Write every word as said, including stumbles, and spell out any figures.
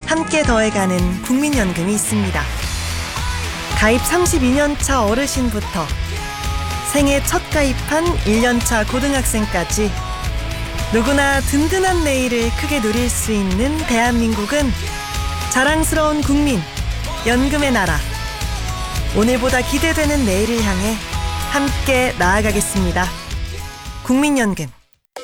함께 더해가는 국민연금이 있습니다. 가입 삼십이 년 차 어르신부터 생애 첫 가입한 일 년 차 고등학생까지 누구나 든든한 내일을 크게 누릴 수 있는 대한민국은 자랑스러운 국민, 연금의 나라. 오늘보다 기대되는 내일을 향해 함께 나아가겠습니다. 국민연금.